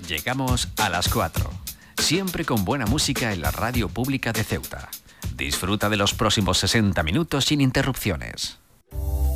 Llegamos a las 4. Siempre con buena música en la radio pública de Ceuta. Disfruta de los próximos 60 minutos sin interrupciones.